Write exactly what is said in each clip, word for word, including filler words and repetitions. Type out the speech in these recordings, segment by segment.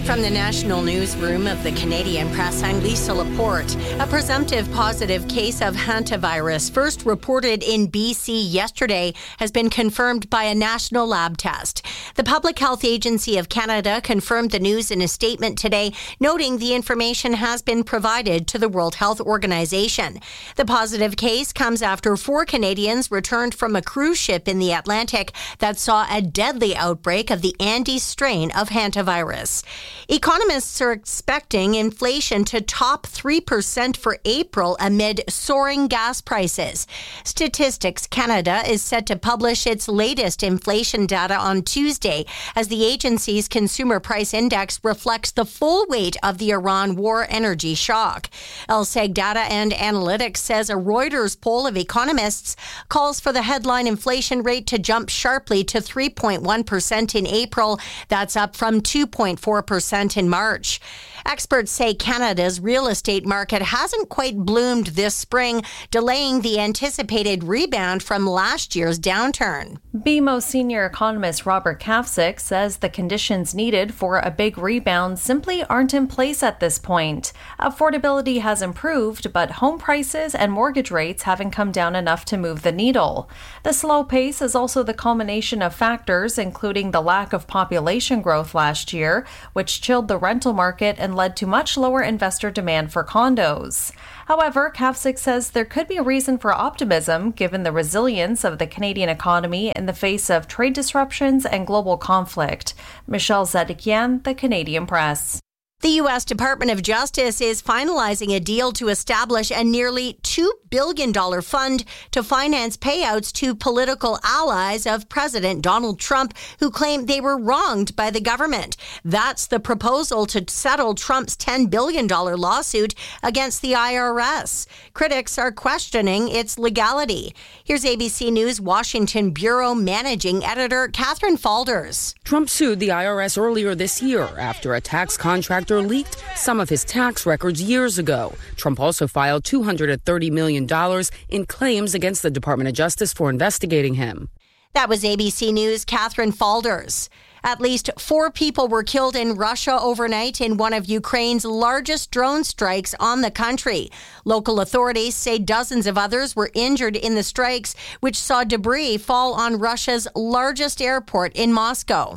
From the National Newsroom of the Canadian Press, I'm Lisa Laporte. A presumptive positive case of hantavirus, first reported in B C yesterday, has been confirmed by a national lab test. The Public Health Agency of Canada confirmed the news in a statement today, noting the information has been provided to the World Health Organization. The positive case comes after four Canadians returned from a cruise ship in the Atlantic that saw a deadly outbreak of the Andes strain of hantavirus. Economists are expecting inflation to top three percent for April amid soaring gas prices. Statistics Canada is set to publish its latest inflation data on Tuesday, as the agency's consumer price index reflects the full weight of the Iran war energy shock. L S E G Data and Analytics says a Reuters poll of economists calls for the headline inflation rate to jump sharply to three point one percent in April. That's up from two point four percent in March. Experts say Canada's real estate market hasn't quite bloomed this spring, delaying the anticipated rebound from last year's downturn. B M O senior economist Robert Kavcic says the conditions needed for a big rebound simply aren't in place at this point. Affordability has improved, but home prices and mortgage rates haven't come down enough to move the needle. The slow pace is also the culmination of factors, including the lack of population growth last year, which chilled the rental market and led to much lower investor demand for condos. However, Kavcic says there could be a reason for optimism given the resilience of the Canadian economy in the face of trade disruptions and global conflict. Michelle Zedekian, The Canadian Press. The U S Department of Justice is finalizing a deal to establish a nearly two billion dollars fund to finance payouts to political allies of President Donald Trump who claim they were wronged by the government. That's the proposal to settle Trump's ten billion dollars lawsuit against the I R S. Critics are questioning its legality. Here's A B C News Washington Bureau Managing Editor Catherine Falders. Trump sued the I R S earlier this year after a tax contractor leaked some of his tax records years ago. Trump also filed two hundred thirty million dollars in claims against the Department of Justice for investigating him. That was A B C News' Catherine Falders. At least four people were killed in Russia overnight in one of Ukraine's largest drone strikes on the country. Local authorities say dozens of others were injured in the strikes, which saw debris fall on Russia's largest airport in Moscow.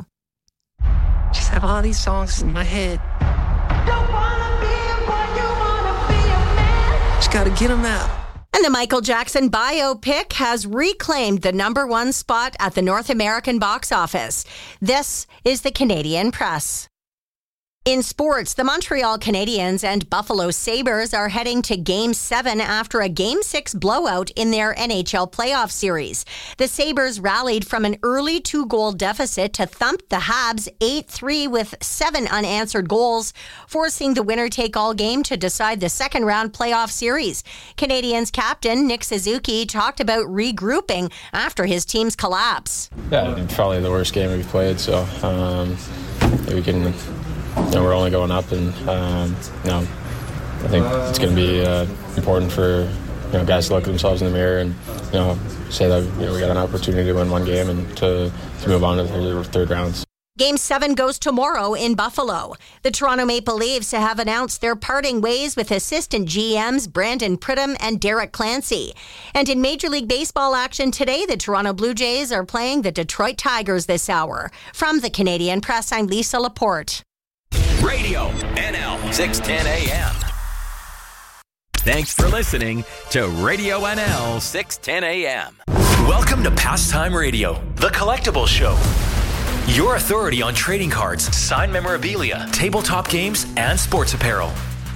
Just have all these songs in my head. Don't wanna be a boy, you wanna be a man. Just gotta get them out. And the Michael Jackson biopic has reclaimed the number one spot at the North American box office. This is the Canadian Press. In sports, the Montreal Canadiens and Buffalo Sabres are heading to Game seven after a Game six blowout in their N H L playoff series. The Sabres rallied from an early two-goal deficit to thump the Habs eight three with seven unanswered goals, forcing the winner-take-all game to decide the second-round playoff series. Canadiens captain Nick Suzuki talked about regrouping after his team's collapse. Yeah, it's probably the worst game we've played, so um, we can... You know, we're only going up, and um, you know, I think it's going to be uh, important for you know guys to look at themselves in the mirror and you know say that you know we got an opportunity to win one game and to, to move on to the third rounds. Game seven goes tomorrow in Buffalo. The Toronto Maple Leafs have announced they're parting ways with assistant G Ms Brandon Pridham and Derek Clancy. And in Major League Baseball action today, the Toronto Blue Jays are playing the Detroit Tigers this hour. From the Canadian Press, I'm Lisa Laporte. Radio N L six ten A M. Thanks for listening to Radio N L six ten A M. Welcome to Pastime Radio, the collectible show. Your authority on trading cards, signed memorabilia, tabletop games, and sports apparel.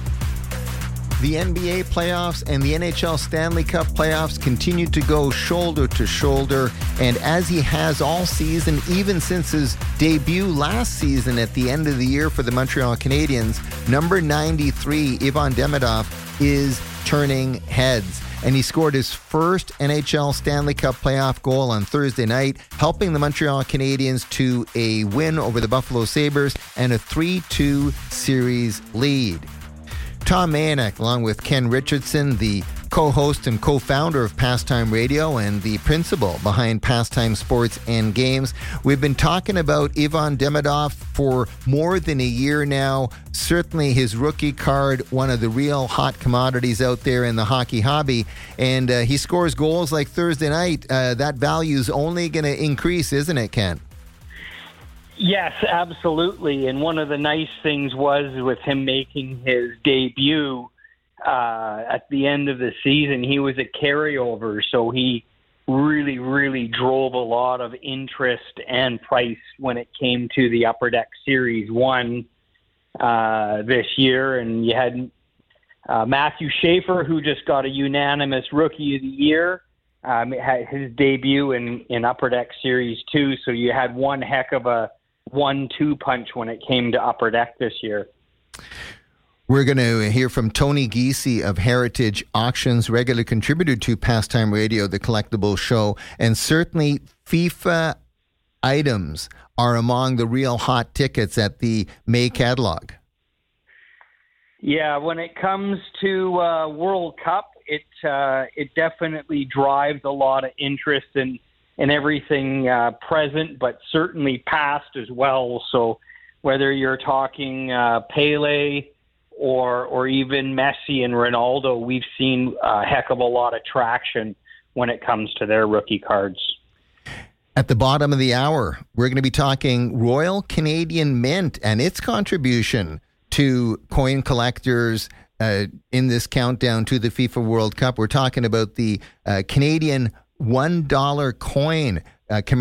The N B A playoffs and the N H L Stanley Cup playoffs continue to go shoulder to shoulder, and as he has all season, even since his debut last season at the end of the year for the Montreal Canadiens, number ninety-three, Ivan Demidov, is turning heads. And he scored his first N H L Stanley Cup playoff goal on Thursday night, helping the Montreal Canadiens to a win over the Buffalo Sabres and a three two series lead. Tom Mayenknecht, along with Ken Richardson, the co-host and co-founder of Pastime Radio and the principal behind Pastime Sports and Games. We've been talking about Ivan Demidov for more than a year now. Certainly his rookie card, one of the real hot commodities out there in the hockey hobby. And uh, he scores goals like Thursday night. Uh, that value's only going to increase, isn't it, Ken? Yes, absolutely. And one of the nice things was with him making his debut uh, at the end of the season, he was a carryover. So he really, really drove a lot of interest and price when it came to the Upper Deck Series one uh, this year. And you had uh, Matthew Schaefer, who just got a unanimous Rookie of the Year. Um, had his debut in, in Upper Deck Series two. So you had one heck of a one two punch when it came to Upper Deck this year. We're going to hear from Tony Giese of Heritage Auctions, regular contributor to Pastime Radio, the collectible show. And certainly FIFA items are among the real hot tickets at the May catalog. Yeah, when it comes to uh, World Cup, it uh, it definitely drives a lot of interest in, in everything uh, present, but certainly past as well. So whether you're talking uh, Pele or or even Messi and Ronaldo, we've seen a heck of a lot of traction when it comes to their rookie cards. At the bottom of the hour, we're going to be talking Royal Canadian Mint and its contribution to coin collectors uh, in this countdown to the FIFA World Cup. We're talking about the uh, Canadian one dollar coin uh,